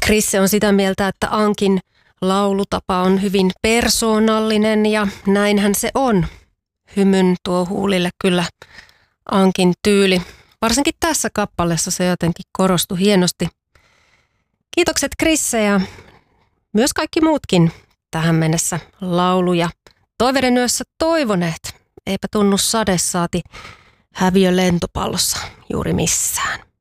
Krisse on sitä mieltä, että Ankin laulutapa on hyvin persoonallinen ja näinhän se on. Hymyn tuo huulille kyllä Ankin tyyli. Varsinkin tässä kappaleessa se jotenkin korostui hienosti. Kiitokset Krisse ja myös kaikki muutkin tähän mennessä lauluja Toiveiden yössä toivoneet. Eipä tunnu sade saati häviö lentopallossa juuri missään.